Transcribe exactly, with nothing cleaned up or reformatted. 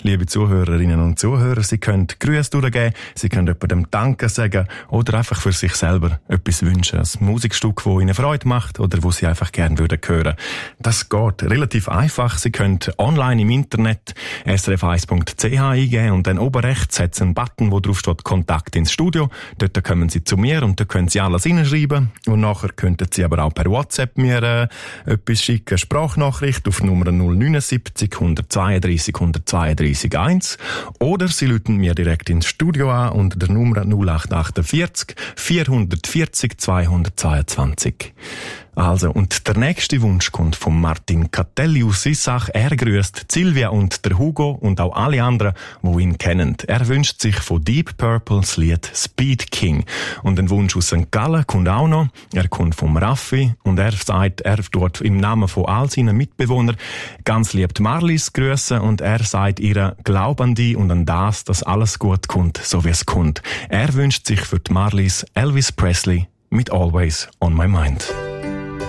liebe Zuhörerinnen und Zuhörer. Sie können Grüße durchgeben, Sie können jemandem Danke sagen oder einfach für sich selber etwas wünschen. Ein Musikstück, das Ihnen Freude macht oder wo Sie einfach gerne würden hören. Das geht relativ einfach. Sie können online im Internet s r f eins punkt c h eingeben und dann oben rechts hat es einen Button, wo drauf steht Kontakt ins Studio. Dort kommen Sie zu mir und da können Sie alles hineinschreiben. Und nachher könnten Sie aber auch per WhatsApp mir äh, etwas schicken, Sprachnachricht auf Nummer null neun sieben null zwei zwei eins null zwei drei eins oder Sie rufen mir direkt ins Studio an unter der Nummer null acht vier acht vier vier null zweihundertzweiundzwanzig. Also, und der nächste Wunsch kommt von Martin Catelli aus Sissach. Er grüßt Silvia und der Hugo und auch alle anderen, die ihn kennen. Er wünscht sich von Deep Purple das Lied Speed King. Und ein Wunsch aus Sankt Gallen kommt auch noch. Er kommt vom Raffi und er sagt, er tut im Namen von all seinen Mitbewohnern ganz lieb die Marlies grüßen und er sagt ihr, glaub an dich und an das, dass alles gut kommt, so wie es kommt. Er wünscht sich für die Marlies Elvis Presley mit Always on My Mind.